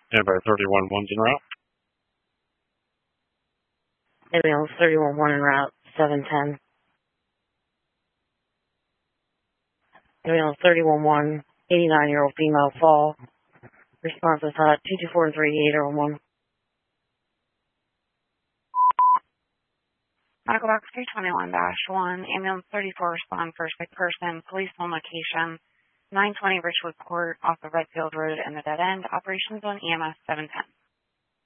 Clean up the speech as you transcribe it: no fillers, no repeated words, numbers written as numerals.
Ambulance 31-1's en route. Ambulance 31-1 en route, 710. Ambulance 31-1, 89-year-old female fall. Response is 224 and 38801. Medical box 321-1, ambulance 34 respond first sick person, police home location, 920 Richwood Court off of Redfield Road and the dead end, operations on EMS 710.